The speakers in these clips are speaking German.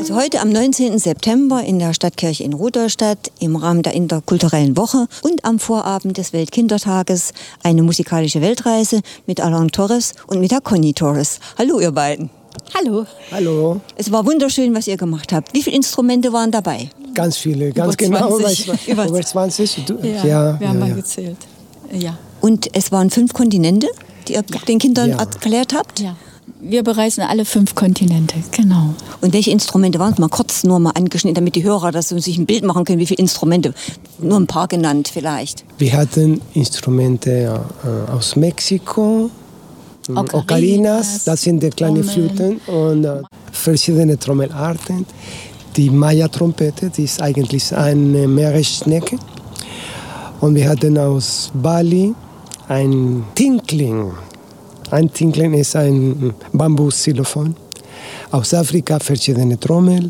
Also heute am 19. September in der Stadtkirche in Rudolstadt im Rahmen der interkulturellen Woche und am Vorabend des Weltkindertages eine musikalische Weltreise mit Alain Torres und mit der Conny Torres. Hallo ihr beiden. Hallo. Hallo. Es war wunderschön, was ihr gemacht habt. Wie viele Instrumente waren dabei? Ganz viele, ganz über genau. 20. Über 20. Ja, wir haben mal gezählt. Ja. Und es waren 5 Kontinente, die ihr den Kindern erklärt habt? Ja. Wir bereisen alle 5 Kontinente, genau. Und welche Instrumente waren es? Mal kurz nur mal angeschnitten, damit die Hörer das so sich ein Bild machen können, wie viele Instrumente. Nur ein paar genannt vielleicht. Wir hatten Instrumente aus Mexiko, Ocarinas, das sind die kleinen Flöten und verschiedene Trommelarten. Die Maya-Trompete, die ist eigentlich eine Meeresschnecke. Und wir hatten aus Bali ein Tinkling. Ein Tinkling ist ein Bambus-Xylophon. Aus Afrika verschiedene Trommel.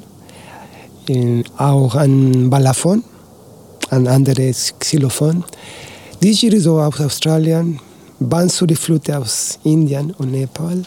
Auch ein Balafon, ein anderes Xylophon. Didgeridoo aus Australien. Bansuri-Flöte aus Indien und Nepal.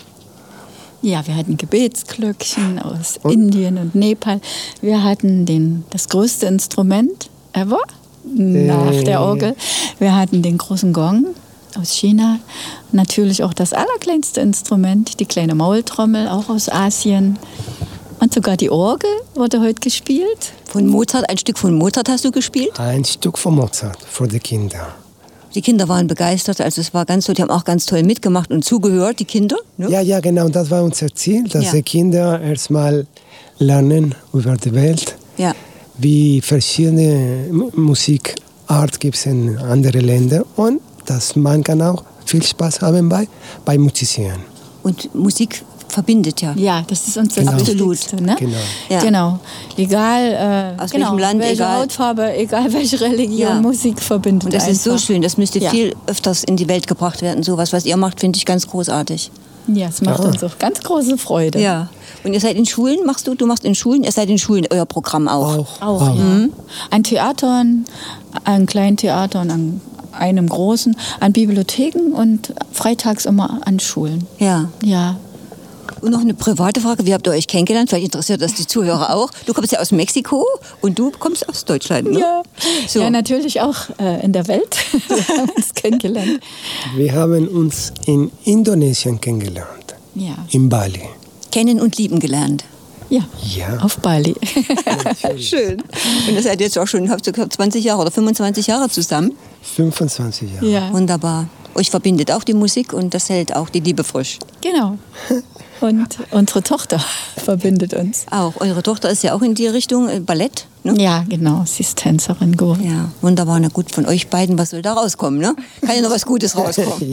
Ja, wir hatten Gebetsglöckchen aus Indien und Nepal. Wir hatten das größte Instrument ever nach der Orgel. Wir hatten den großen Gong aus China. Natürlich auch das allerkleinste Instrument, die kleine Maultrommel, auch aus Asien. Und sogar die Orgel wurde heute gespielt. Von Mozart, ein Stück von Mozart hast du gespielt? Ein Stück von Mozart für die Kinder. Die Kinder waren begeistert, also es war ganz so, die haben auch ganz toll mitgemacht und zugehört, die Kinder. Ne? Ja, genau, das war unser Ziel, dass die Kinder erstmal lernen über die Welt. Ja. Wie verschiedene Musikart gibt es in anderen Ländern und dass man kann auch viel Spaß haben bei Musizieren. Und Musik verbindet ja. Ja, das ist uns das Wichtigste. Ne? Genau. Ja. Genau. Egal, aus welchem Land, welche egal. Hautfarbe, egal welche Religion, Musik verbindet. Und das einfach. ist so schön, das müsste viel öfters in die Welt gebracht werden. Sowas, was ihr macht, finde ich ganz großartig. Ja, es macht uns auch ganz große Freude. Ja. Und ihr seid in Schulen, du machst in Schulen, ihr seid in Schulen, euer Programm auch. Auch. Ja. Ein Theater, ein kleines Theater und einem großen, an Bibliotheken und freitags immer an Schulen. Ja. Ja. Und noch eine private Frage, wie habt ihr euch kennengelernt? Vielleicht interessiert das die Zuhörer auch. Du kommst ja aus Mexiko und du kommst aus Deutschland, ne? Ja, so. Ja, natürlich auch in der Welt. Wir haben uns kennengelernt. Wir haben uns in Indonesien kennengelernt, in Bali. Kennen und lieben gelernt. Ja, auf Bali. Schön. Und ihr seid jetzt auch schon, habt ihr 20 Jahre oder 25 Jahre zusammen? 25 Jahre. Ja. Wunderbar. Euch verbindet auch die Musik und das hält auch die Liebe frisch. Genau. Und unsere Tochter verbindet uns. Auch. Eure Tochter ist ja auch in die Richtung Ballett, ne? Ja, genau. Sie ist Tänzerin geworden. Ja, wunderbar. Na gut, von euch beiden, was soll da rauskommen, ne? Kann ja noch was Gutes rauskommen.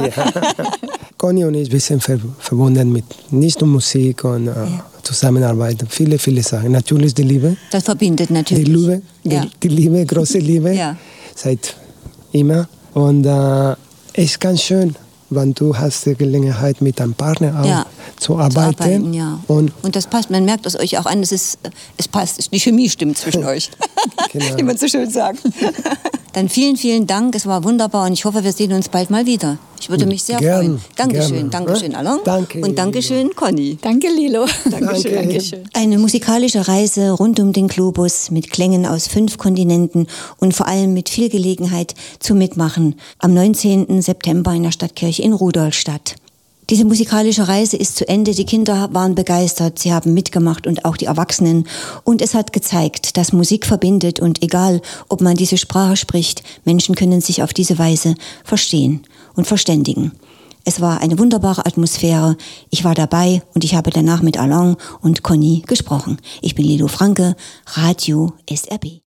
Conny und ich sind verbunden mit nicht nur Musik und Zusammenarbeit. Viele, viele Sachen. Natürlich die Liebe. Das verbindet natürlich. Die Liebe, große Liebe. Seit immer. Und es ist ganz schön, wenn du hast die Gelegenheit mit deinem Partner auch zu arbeiten. Und das passt, man merkt es euch auch an, es passt, die Chemie stimmt zwischen euch, wie man so schön sagt. Dann vielen, vielen Dank, es war wunderbar und ich hoffe, wir sehen uns bald mal wieder. Ich würde mich sehr freuen. Dankeschön, Alain. Danke, und Dankeschön, Conny. Danke, Lilo. Dankeschön. Eine musikalische Reise rund um den Globus mit Klängen aus 5 Kontinenten und vor allem mit viel Gelegenheit zum Mitmachen am 19. September in der Stadtkirche in Rudolstadt. Diese musikalische Reise ist zu Ende. Die Kinder waren begeistert, sie haben mitgemacht und auch die Erwachsenen. Und es hat gezeigt, dass Musik verbindet und egal, ob man diese Sprache spricht, Menschen können sich auf diese Weise verstehen und verständigen. Es war eine wunderbare Atmosphäre. Ich war dabei und ich habe danach mit Alain und Conny gesprochen. Ich bin Lilo Franke, Radio SRB.